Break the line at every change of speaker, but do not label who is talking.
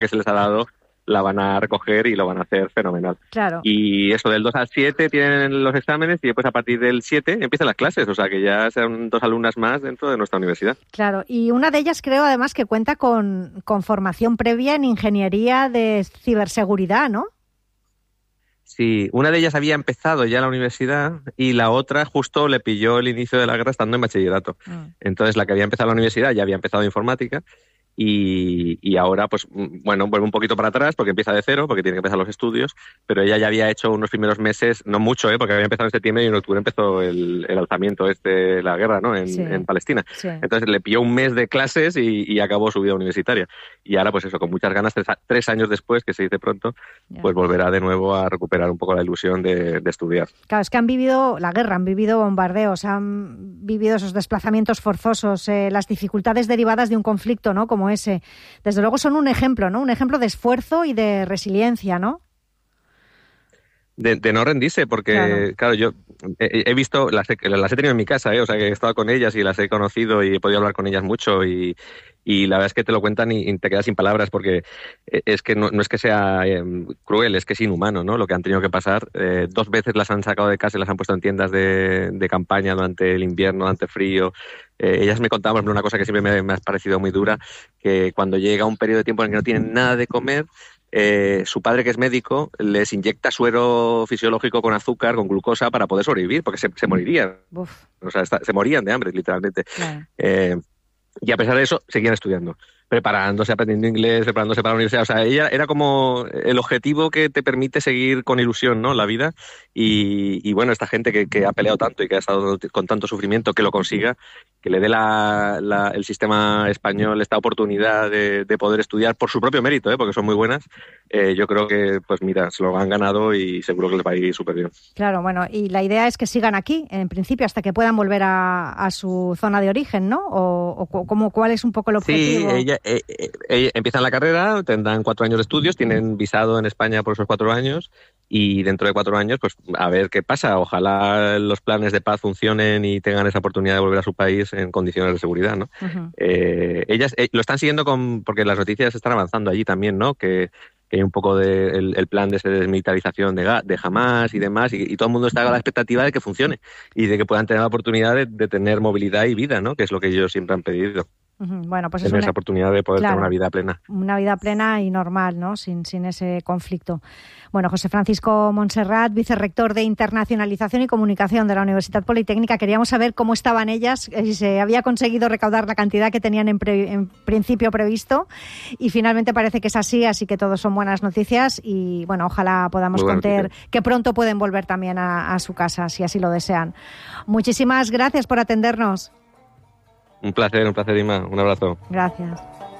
que se les ha dado la van a recoger y lo van a hacer fenomenal.
Claro.
Y eso, del 2 al 7 tienen los exámenes y después a partir del 7 empiezan las clases, o sea que ya son 2 alumnas más dentro de nuestra universidad.
Claro, y una de ellas creo además que cuenta con formación previa en ingeniería de ciberseguridad, ¿no?
Sí, una de ellas había empezado ya la universidad y la otra justo le pilló el inicio de la guerra estando en bachillerato. Entonces la que había empezado la universidad ya había empezado informática y ahora, pues bueno, vuelve un poquito para atrás porque empieza de cero, porque tiene que empezar los estudios, pero ella ya había hecho unos primeros meses, no mucho, porque había empezado en septiembre y en octubre empezó el alzamiento la guerra, ¿no? En Palestina.
Sí.
Entonces le pilló un mes de clases y acabó su vida universitaria. Y ahora, pues eso, con muchas ganas, 3 años después, que se dice pronto, pues volverá de nuevo a recuperar un poco la ilusión de estudiar.
Claro, es que han vivido la guerra, han vivido bombardeos, han vivido esos desplazamientos forzosos, las dificultades derivadas de un conflicto, ¿no? Como ese. Desde luego son un ejemplo, ¿no? Un ejemplo de esfuerzo y de resiliencia, ¿no?
De no rendirse, porque, claro, yo he visto, las he tenido en mi casa, o sea, que he estado con ellas y las he conocido y he podido hablar con ellas mucho y la verdad es que te lo cuentan y te quedas sin palabras porque es que no es que sea cruel, es que es inhumano, ¿no? Lo que han tenido que pasar. 2 veces las han sacado de casa y las han puesto en tiendas de campaña durante el invierno, durante el frío. Ellas me contaban, por ejemplo, una cosa que siempre me ha parecido muy dura, que cuando llega un periodo de tiempo en el que no tienen nada de comer, su padre, que es médico, les inyecta suero fisiológico con azúcar, con glucosa, para poder sobrevivir, porque se morirían.
Uf.
O sea, se morían de hambre, literalmente.
Claro.
Y a pesar de eso, seguían estudiando, preparándose, aprendiendo inglés, preparándose para la universidad. O sea, ella era como el objetivo que te permite seguir con ilusión, ¿no? La vida. Y bueno, esta gente que ha peleado tanto y que ha estado con tanto sufrimiento, que lo consiga, que le dé el sistema español esta oportunidad de poder estudiar por su propio mérito, porque son muy buenas. Yo creo que, pues mira, se lo han ganado y seguro que les va a ir súper bien.
Claro, bueno, y la idea es que sigan aquí, en principio, hasta que puedan volver a su zona de origen, ¿no? ¿Cuál es un poco el objetivo?
Sí, ella empiezan la carrera, tendrán 4 años de estudios, tienen visado en España por esos 4 años y dentro de 4 años, pues a ver qué pasa. Ojalá los planes de paz funcionen y tengan esa oportunidad de volver a su país en condiciones de seguridad, ¿no? Uh-huh. Ellas lo están siguiendo porque las noticias están avanzando allí también, ¿no? Que hay un poco el plan de desmilitarización de Hamas y demás, y todo el mundo está a la expectativa de que funcione y de que puedan tener la oportunidad de tener movilidad y vida, ¿no? Que es lo que ellos siempre han pedido.
Bueno, pues
tener esa oportunidad de poder tener una vida plena.
Una vida plena y normal, ¿no? Sin ese conflicto. Bueno, José Francisco Montserrat, vicerrector de Internacionalización y Comunicación de la Universidad Politécnica, queríamos saber cómo estaban ellas, si se había conseguido recaudar la cantidad que tenían en principio previsto, y finalmente parece que es así que todos son buenas noticias y, bueno, ojalá podamos contar que pronto pueden volver también a su casa, si así lo desean. Muchísimas gracias por atendernos.
Un placer, Ima. Un abrazo.
Gracias.